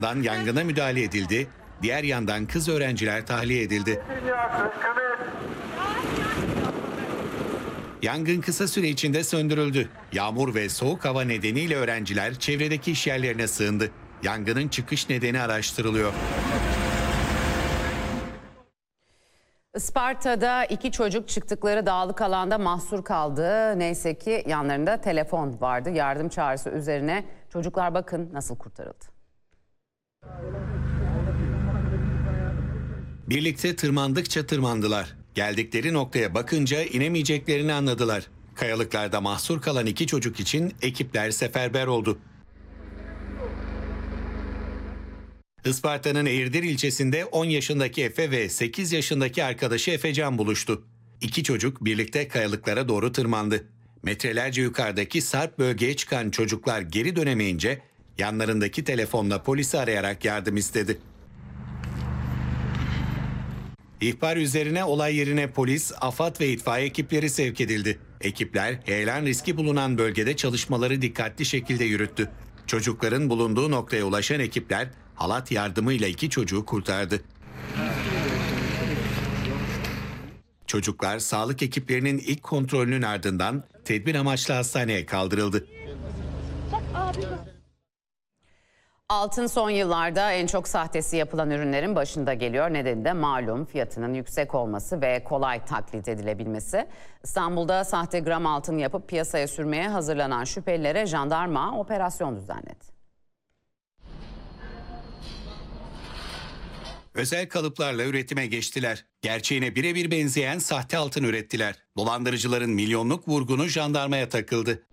Yangına müdahale edildi. Diğer yandan kız öğrenciler tahliye edildi. Yangın kısa süre içinde söndürüldü. Yağmur ve soğuk hava nedeniyle öğrenciler çevredeki iş yerlerine sığındı. Yangının çıkış nedeni araştırılıyor. Isparta'da 2 çocuk çıktıkları dağlık alanda mahsur kaldı. Neyse ki yanlarında telefon vardı. Yardım çağrısı üzerine çocuklar bakın nasıl kurtarıldı. Birlikte tırmandıkça tırmandılar. Geldikleri noktaya bakınca inemeyeceklerini anladılar. Kayalıklarda mahsur kalan 2 çocuk için ekipler seferber oldu. Isparta'nın Eğirdir ilçesinde 10 yaşındaki Efe ve 8 yaşındaki arkadaşı Efecan buluştu. 2 çocuk birlikte kayalıklara doğru tırmandı. Metrelerce yukarıdaki sarp bölgeye çıkan çocuklar geri dönemeyince yanlarındaki telefonla polisi arayarak yardım istedi. İhbar üzerine olay yerine polis, AFAD ve itfaiye ekipleri sevk edildi. Ekipler heyelan riski bulunan bölgede çalışmaları dikkatli şekilde yürüttü. Çocukların bulunduğu noktaya ulaşan ekipler halat yardımıyla 2 çocuğu kurtardı. Çocuklar sağlık ekiplerinin ilk kontrolünün ardından tedbir amaçlı hastaneye kaldırıldı. Altın son yıllarda en çok sahtesi yapılan ürünlerin başında geliyor. Nedeni de malum fiyatının yüksek olması ve kolay taklit edilebilmesi. İstanbul'da sahte gram altın yapıp piyasaya sürmeye hazırlanan şüphelilere jandarma operasyon düzenledi. Özel kalıplarla üretime geçtiler. Gerçeğine birebir benzeyen sahte altın ürettiler. Dolandırıcıların milyonluk vurgunu jandarmaya takıldı.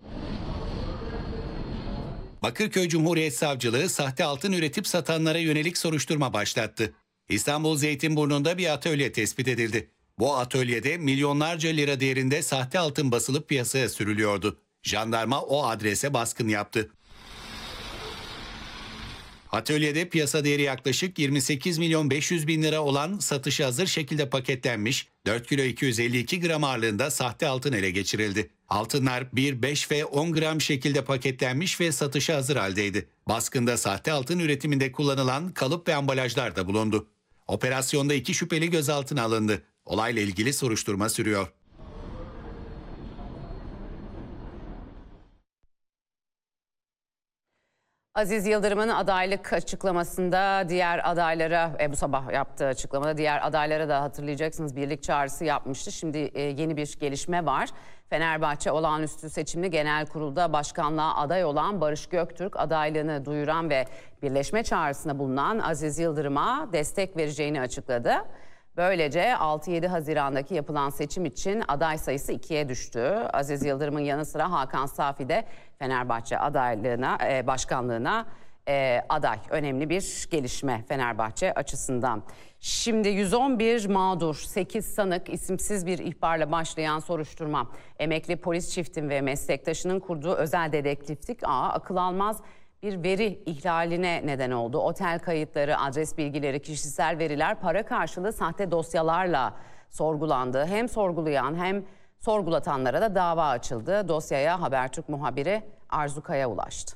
Bakırköy Cumhuriyet Savcılığı sahte altın üretip satanlara yönelik soruşturma başlattı. İstanbul Zeytinburnu'nda bir atölye tespit edildi. Bu atölyede milyonlarca lira değerinde sahte altın basılıp piyasaya sürülüyordu. Jandarma o adrese baskın yaptı. Atölyede piyasa değeri yaklaşık 28 milyon 500 bin lira olan satışa hazır şekilde paketlenmiş 4 kilo 252 gram ağırlığında sahte altın ele geçirildi. Altınlar 1, 5 ve 10 gram şekilde paketlenmiş ve satışa hazır haldeydi. Baskında sahte altın üretiminde kullanılan kalıp ve ambalajlar da bulundu. Operasyonda 2 şüpheli gözaltına alındı. Olayla ilgili soruşturma sürüyor. Aziz Yıldırım'ın adaylık açıklamasında diğer adaylara, bu sabah yaptığı açıklamada diğer adaylara da hatırlayacaksınız birlik çağrısı yapmıştı. Şimdi yeni bir gelişme var. Fenerbahçe Olağanüstü Seçimli Genel Kurul'da başkanlığa aday olan Barış Göktürk adaylığını duyuran ve birleşme çağrısında bulunan Aziz Yıldırım'a destek vereceğini açıkladı. Böylece 6-7 Haziran'daki yapılan seçim için aday sayısı 2'ye düştü. Aziz Yıldırım'ın yanı sıra Hakan Safi de Fenerbahçe adaylığına, başkanlığına aday. Önemli bir gelişme Fenerbahçe açısından. Şimdi 111 mağdur, 8 sanık, isimsiz bir ihbarla başlayan soruşturma. Emekli polis çiftin ve meslektaşının kurduğu özel dedektiflik ağı akıl almaz bir veri ihlaline neden oldu. Otel kayıtları, adres bilgileri, kişisel veriler para karşılığı sahte dosyalarla sorgulandı. Hem sorgulayan hem sorgulatanlara da dava açıldı. Dosyaya Habertürk muhabiri Arzu Kaya ulaştı.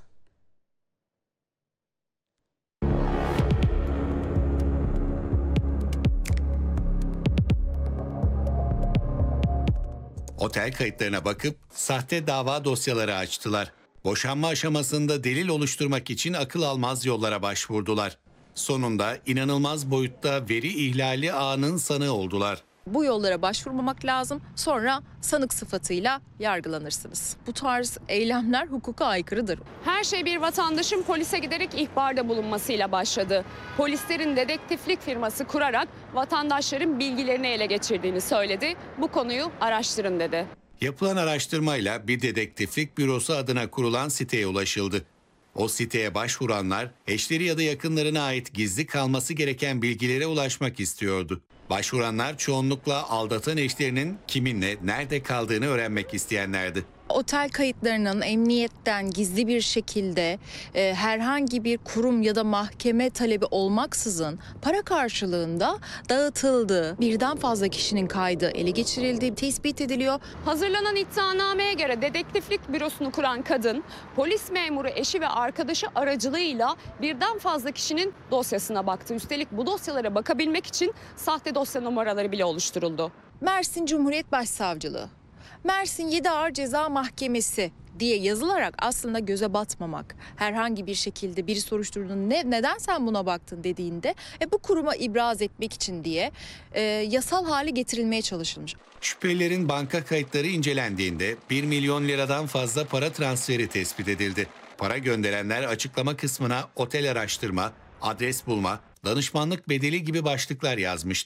Otel kayıtlarına bakıp sahte dava dosyaları açtılar. Boşanma aşamasında delil oluşturmak için akıl almaz yollara başvurdular. Sonunda inanılmaz boyutta veri ihlali ağının sanığı oldular. Bu yollara başvurmamak lazım, sonra sanık sıfatıyla yargılanırsınız. Bu tarz eylemler hukuka aykırıdır. Her şey bir vatandaşın polise giderek ihbarda bulunmasıyla başladı. Polislerin dedektiflik firması kurarak vatandaşların bilgilerini ele geçirdiğini söyledi. Bu konuyu araştırın dedi. Yapılan araştırmayla bir dedektiflik bürosu adına kurulan siteye ulaşıldı. O siteye başvuranlar eşleri ya da yakınlarına ait gizli kalması gereken bilgilere ulaşmak istiyordu. Başvuranlar çoğunlukla aldatan eşlerinin kiminle, nerede kaldığını öğrenmek isteyenlerdi. Otel kayıtlarının emniyetten gizli bir şekilde herhangi bir kurum ya da mahkeme talebi olmaksızın para karşılığında dağıtıldığı, birden fazla kişinin kaydı ele geçirildiği tespit ediliyor. Hazırlanan iddianameye göre dedektiflik bürosunu kuran kadın, polis memuru eşi ve arkadaşı aracılığıyla birden fazla kişinin dosyasına baktı. Üstelik bu dosyalara bakabilmek için sahte dosya numaraları bile oluşturuldu. Mersin Cumhuriyet Başsavcılığı, Mersin 7 Ağır Ceza Mahkemesi diye yazılarak aslında göze batmamak, herhangi bir şekilde biri soruşturduğunda neden sen buna baktın dediğinde bu kuruma ibraz etmek için diye yasal hale getirilmeye çalışılmış. Şüphelilerin banka kayıtları incelendiğinde 1 milyon liradan fazla para transferi tespit edildi. Para gönderenler açıklama kısmına otel araştırma, adres bulma, danışmanlık bedeli gibi başlıklar yazmıştı.